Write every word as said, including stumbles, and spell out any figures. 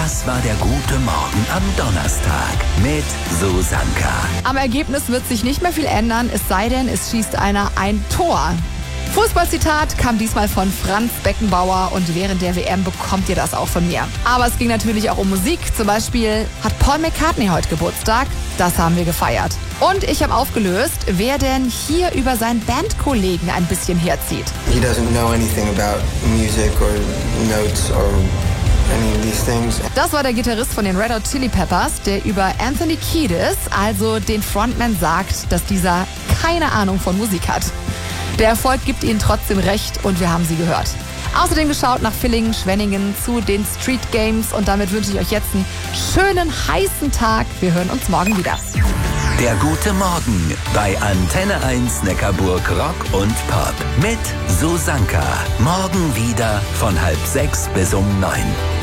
Das war der gute Morgen am Donnerstag mit Susanka. Am Ergebnis wird sich nicht mehr viel ändern, es sei denn, es schießt einer ein Tor. Fußballzitat kam diesmal von Franz Beckenbauer und während der W M bekommt ihr das auch von mir. Aber es ging natürlich auch um Musik. Zum Beispiel hat Paul McCartney heute Geburtstag. Das haben wir gefeiert. Und ich habe aufgelöst, wer denn hier über seinen Bandkollegen ein bisschen herzieht. He doesn't know anything about music or notes or any of these things. Das war der Gitarrist von den Red Hot Chili Peppers, der über Anthony Kiedis, also den Frontman, sagt, dass dieser keine Ahnung von Musik hat. Der Erfolg gibt ihnen trotzdem recht und wir haben sie gehört. Außerdem geschaut nach Villingen, Schwenningen zu den Street Games und damit wünsche ich euch jetzt einen schönen, heißen Tag. Wir hören uns morgen wieder. Der gute Morgen bei Antenne eins Neckarburg Rock und Pop mit Susanka. Morgen wieder von halb sechs bis um neun.